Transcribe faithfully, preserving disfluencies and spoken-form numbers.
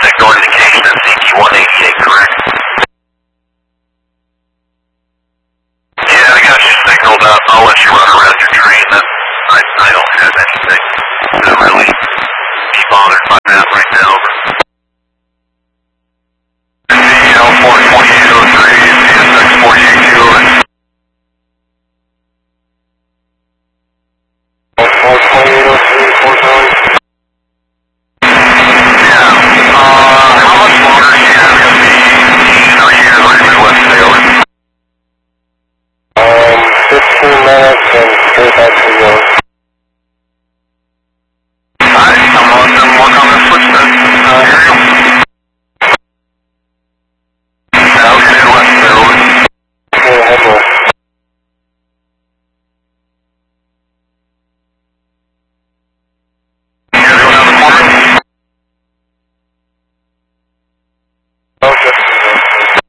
signal indication of C T one eighty-eight, correct? Yeah, I got you signaled up. I'll let you run around your train. Then I, I don't have anything to really be bothered by.